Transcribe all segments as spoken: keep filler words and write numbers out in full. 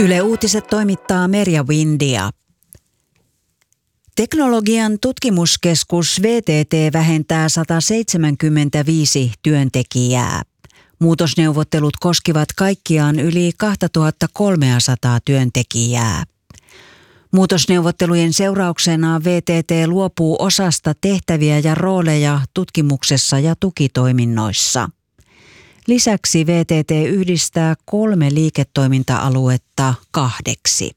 Yle Uutiset toimittaa Merja Windia. Teknologian tutkimuskeskus V T T vähentää sata seitsemänkymmentäviisi työntekijää. Muutosneuvottelut koskivat kaikkiaan yli kaksituhattakolmesataa työntekijää. Muutosneuvottelujen seurauksena V T T luopuu osasta tehtäviä ja rooleja tutkimuksessa ja tukitoiminnoissa. Lisäksi V T T yhdistää kolme liiketoiminta-aluetta kahdeksi.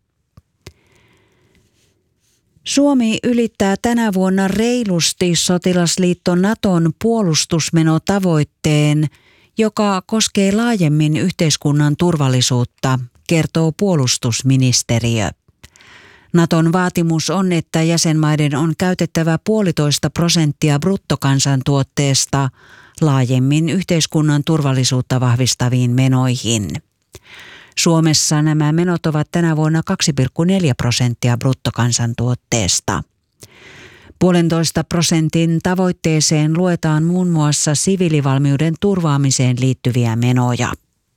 Suomi ylittää tänä vuonna reilusti sotilasliitto Naton puolustusmenotavoitteen, joka koskee laajemmin yhteiskunnan turvallisuutta, kertoo puolustusministeriö. Naton vaatimus on, että jäsenmaiden on käytettävä puolitoista prosenttia bruttokansantuotteesta laajemmin yhteiskunnan turvallisuutta vahvistaviin menoihin. Suomessa nämä menot ovat tänä vuonna kaksi pilkku neljä prosenttia bruttokansantuotteesta. Puolentoista prosentin tavoitteeseen luetaan muun muassa siviilivalmiuden turvaamiseen liittyviä menoja.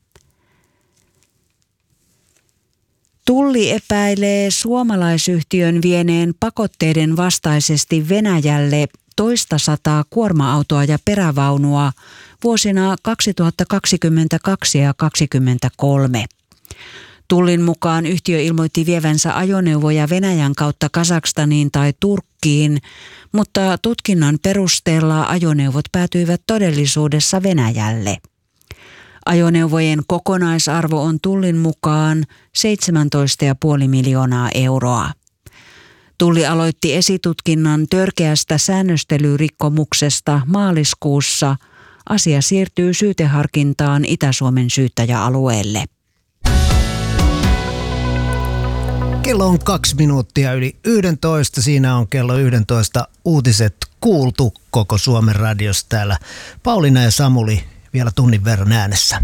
Tulli epäilee suomalaisyhtiön vieneen pakotteiden vastaisesti Venäjälle toista sataa kuorma-autoa ja perävaunua vuosina kaksituhattakaksikymmentäkaksi ja kaksituhattakaksikymmentäkolme. Tullin mukaan yhtiö ilmoitti vievänsä ajoneuvoja Venäjän kautta Kazakstaniin tai Turkkiin, mutta tutkinnan perusteella ajoneuvot päätyivät todellisuudessa Venäjälle. Ajoneuvojen kokonaisarvo on Tullin mukaan seitsemäntoista pilkku viisi miljoonaa euroa. Tulli aloitti esitutkinnan törkeästä säännöstelyrikkomuksesta maaliskuussa. Asia siirtyy syyteharkintaan Itä-Suomen syyttäjäalueelle. Kello on kaksi minuuttia yli yksitoista. Siinä on kello yksitoista uutiset kuultu koko Suomen radiossa täällä. Pauliina ja Samuli vielä tunnin verran äänessä.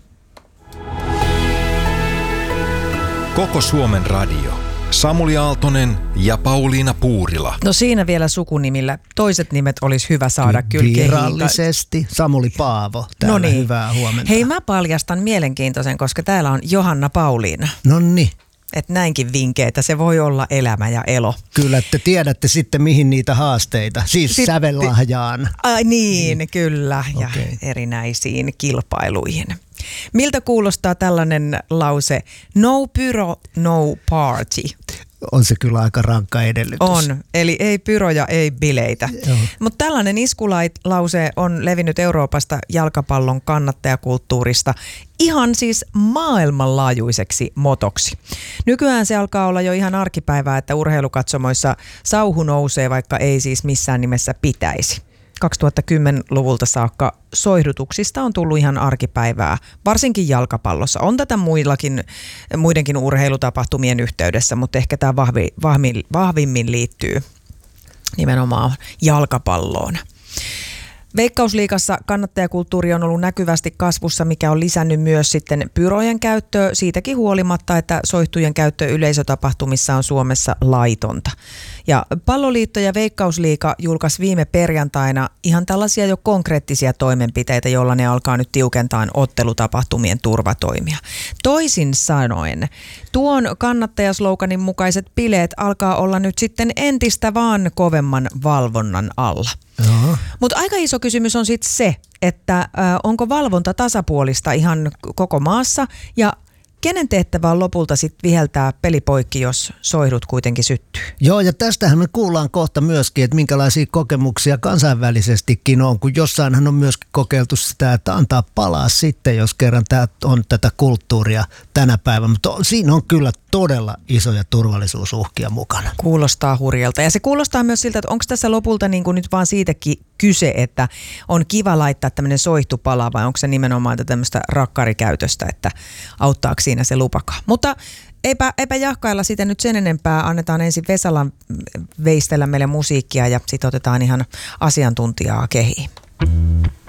Koko Suomen radio. Samuli Aaltonen ja Pauliina Puurila. No siinä vielä sukunimillä. Toiset nimet olisi hyvä saada kyllä virallisesti. Samuli Paavo. Täällä Noniin. Hyvää huomenta. Hei, mä paljastan mielenkiintoisen, koska täällä on Johanna Pauliina. Nonni. Että näinkin vinkkeitä, se voi olla elämä ja elo. Kyllä, että tiedätte sitten mihin niitä haasteita, siis sitten, sävellahjaan. Ai niin, niin. Kyllä, ja okay. erinäisiin kilpailuihin. Miltä kuulostaa tällainen lause, no pyro, no party? On se kyllä aika rankka edellytys. On, eli ei pyroja, ei bileitä. Mutta tällainen iskulause on levinnyt Euroopasta jalkapallon kannattajakulttuurista ihan siis maailmanlaajuiseksi motoksi. Nykyään se alkaa olla jo ihan arkipäivää, että urheilukatsomoissa sauhu nousee, vaikka ei siis missään nimessä pitäisi. kaksituhattakymmenluvulta saakka soihdutuksista on tullut ihan arkipäivää, varsinkin jalkapallossa. On tätä muillakin, muidenkin urheilutapahtumien yhteydessä, mutta ehkä tämä vahvi, vahvimmin, vahvimmin liittyy nimenomaan jalkapalloon. Veikkausliigassa kannattajakulttuuri on ollut näkyvästi kasvussa, mikä on lisännyt myös sitten pyrojen käyttöä siitäkin huolimatta, että soihtujen käyttö yleisötapahtumissa on Suomessa laitonta. Ja Palloliitto ja Veikkausliiga julkaisi viime perjantaina ihan tällaisia jo konkreettisia toimenpiteitä, joilla ne alkaa nyt tiukentaa ottelutapahtumien turvatoimia. Toisin sanoen, tuon kannattajasloganin mukaiset bileet alkaa olla nyt sitten entistä vaan kovemman valvonnan alla. Mutta aika iso kysymys on sitten se, että ö, onko valvonta tasapuolista ihan koko maassa ja kenen tehtävä on lopulta sitten viheltää pelipoikki, jos soihdut kuitenkin syttyy? Joo, ja tästähän me kuullaan kohta myöskin, että minkälaisia kokemuksia kansainvälisestikin on, kun jossainhan on myöskin kokeiltu sitä, että antaa palaa sitten, jos kerran tämä on tätä kulttuuria tänä päivänä. Mutta siinä on kyllä todella isoja turvallisuusuhkia mukana. Kuulostaa hurjalta. Ja se kuulostaa myös siltä, että onko tässä lopulta niin kuin nyt vaan siitäkin kyse, että on kiva laittaa tämmöinen soihtupala vai onko se nimenomaan tämmöistä rakkarikäytöstä, että auttaako siinä se lupakaan. Mutta eipä, eipä jahkailla sitä nyt sen enempää. Annetaan ensin Vesalan veistellä meille musiikkia ja sitten otetaan ihan asiantuntijaa kehiin.